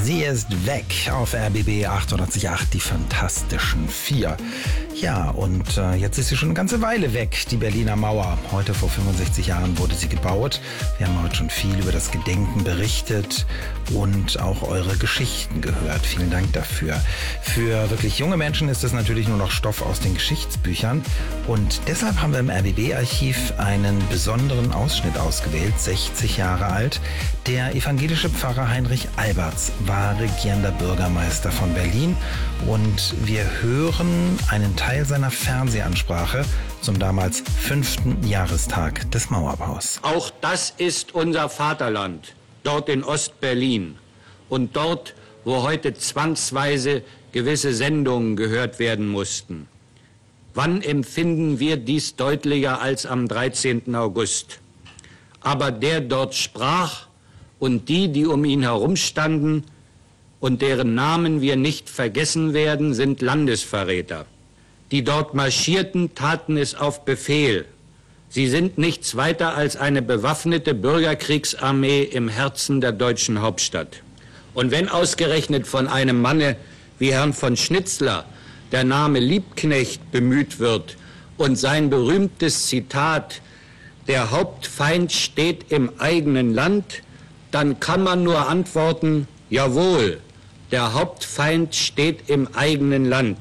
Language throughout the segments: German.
Sie ist weg auf RBB 888, die Fantastischen Vier. Ja, und jetzt ist sie schon eine ganze Weile weg, die Berliner Mauer. Heute vor 65 Jahren wurde sie gebaut. Wir haben heute schon viel über das Gedenken berichtet und auch eure Geschichten gehört. Vielen Dank dafür. Für wirklich junge Menschen ist es natürlich nur noch Stoff aus den Geschichtsbüchern. Und deshalb haben wir im RBB-Archiv einen besonderen Ausschnitt ausgewählt, 60 Jahre alt. Der evangelische Pfarrer Heinrich Albertz war regierender Bürgermeister von Berlin. Und wir hören einen Teil seiner Fernsehansprache zum damals 5. Jahrestag des Mauerbaus. Auch das ist unser Vaterland, dort in Ostberlin. Und dort, wo heute zwangsweise gewisse Sendungen gehört werden mussten. Wann empfinden wir dies deutlicher als am 13. August? Aber der dort sprach und die um ihn herum standen und deren Namen wir nicht vergessen werden, sind Landesverräter. Die dort marschierten, taten es auf Befehl. Sie sind nichts weiter als eine bewaffnete Bürgerkriegsarmee im Herzen der deutschen Hauptstadt. Und wenn ausgerechnet von einem Manne wie Herrn von Schnitzler der Name Liebknecht bemüht wird und sein berühmtes Zitat, der Hauptfeind steht im eigenen Land, dann kann man nur antworten, jawohl, der Hauptfeind steht im eigenen Land.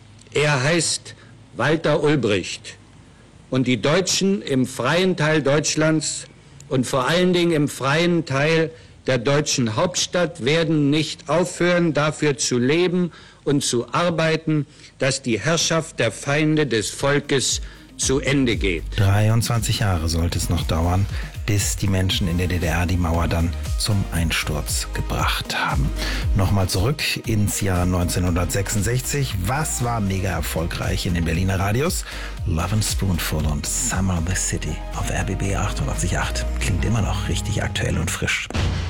Er heißt Walter Ulbricht. Und die Deutschen im freien Teil Deutschlands und vor allen Dingen im freien Teil der deutschen Hauptstadt werden nicht aufhören, dafür zu leben und zu arbeiten, dass die Herrschaft der Feinde des Volkes zu Ende geht. 23 Jahre sollte es noch dauern, bis die Menschen in der DDR die Mauer dann zum Einsturz gebracht haben. Nochmal zurück ins Jahr 1966. Was war mega erfolgreich in den Berliner Radios? Love and Spoonful und Summer of the City auf RBB 888. Klingt immer noch richtig aktuell und frisch.